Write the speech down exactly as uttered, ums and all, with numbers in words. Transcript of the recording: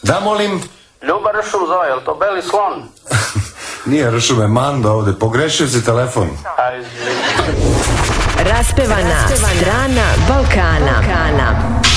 Da, molim? Ljuba Ršum zove, je li to Beli slon? Nije Ršum, je Manda ovde, pogrešio si telefon. Raspevana strana Balkana.